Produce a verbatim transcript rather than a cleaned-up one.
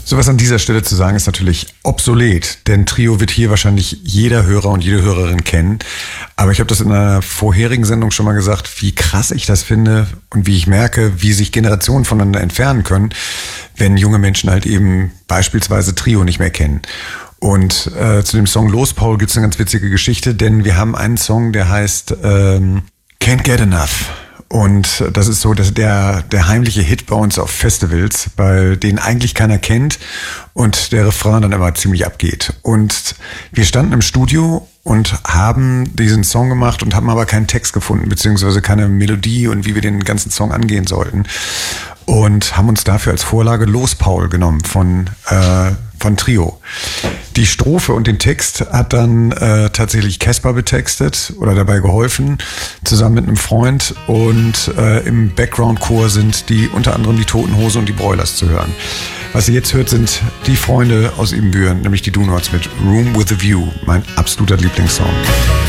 Sowas an dieser Stelle zu sagen, ist natürlich obsolet, denn Trio wird hier wahrscheinlich jeder Hörer und jede Hörerin kennen. Aber ich habe das in einer vorherigen Sendung schon mal gesagt, wie krass ich das finde und wie ich merke, wie sich Generationen voneinander entfernen können, wenn junge Menschen halt eben beispielsweise Trio nicht mehr kennen. Und äh, zu dem Song Los, Paul, gibt's eine ganz witzige Geschichte, denn wir haben einen Song, der heißt ähm, Can't Get Enough. Und das ist so, dass der, der heimliche Hit bei uns auf Festivals, bei denen eigentlich keiner kennt und der Refrain dann immer ziemlich abgeht. Und wir standen im Studio und haben diesen Song gemacht und haben aber keinen Text gefunden, beziehungsweise keine Melodie und wie wir den ganzen Song angehen sollten. Und haben uns dafür als Vorlage Los, Paul genommen von, äh, von Trio. Die Strophe und den Text hat dann äh, tatsächlich Caspar betextet oder dabei geholfen, zusammen mit einem Freund. Und äh, im Background-Chor sind die unter anderem die Toten Hosen und die Broilers zu hören. Was ihr jetzt hört, sind die Freunde aus Ibbenbüren, nämlich die Do Nots mit Room with a View, mein absoluter Lieblingssong.